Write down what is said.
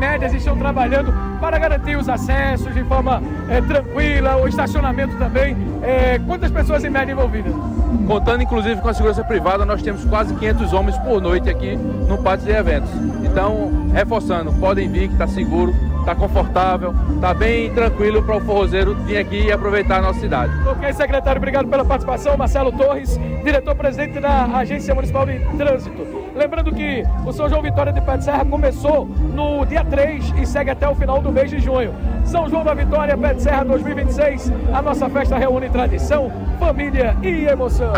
médias estão trabalhando para garantir os acessos de forma tranquila, o estacionamento também. Quantas pessoas em média envolvidas? Contando inclusive com a segurança privada, nós temos quase 500 homens por noite aqui no pátio de eventos. Então, reforçando, podem vir que está seguro, está confortável, está bem tranquilo para o forrozeiro vir aqui e aproveitar a nossa cidade. Ok, secretário, obrigado pela participação. Marcelo Torres, diretor-presidente da Agência Municipal de Trânsito. Lembrando que o São João Vitória de Pé de Serra começou no dia 3 e segue até o final do mês de junho. São João da Vitória, Pé de Serra 2026, a nossa festa reúne tradição, família e emoção.